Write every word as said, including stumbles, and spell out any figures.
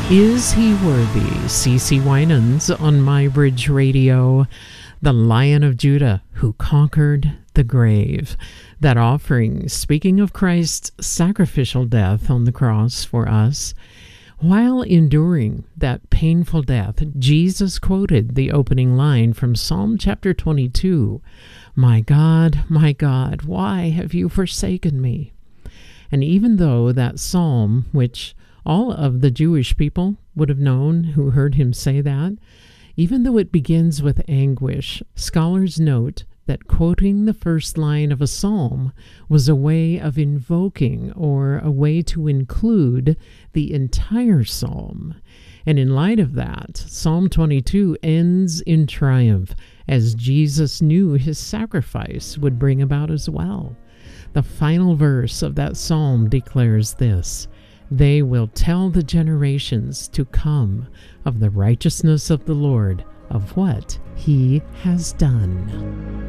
Is He Worthy? C C Winans on My Bridge Radio. The Lion of Judah who conquered the grave. That offering, speaking of Christ's sacrificial death on the cross for us, while enduring that painful death, Jesus quoted the opening line from Psalm chapter twenty-two, "My God, my God, why have you forsaken me?" And even though that psalm, which all of the Jewish people would have known who heard him say that, even though it begins with anguish, scholars note that quoting the first line of a psalm was a way of invoking or a way to include the entire psalm. And in light of that, Psalm twenty-two ends in triumph, as Jesus knew his sacrifice would bring about as well. The final verse of that psalm declares this: "They will tell the generations to come of the righteousness of the Lord, of what he has done."